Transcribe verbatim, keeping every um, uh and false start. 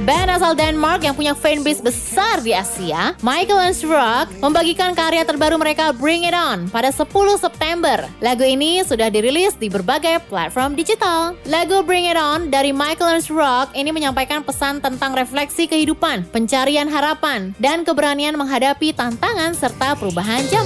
Band asal Denmark yang punya fanbase besar di Asia, Michael Rock membagikan karya terbaru mereka Bring It On pada sepuluh September. Lagu ini sudah dirilis di berbagai platform digital. Lagu Bring It On dari Michael Rock ini menyampaikan pesan tentang refleksi kehidupan, pencarian harapan, dan keberanian menghadapi tantangan serta perubahan zaman.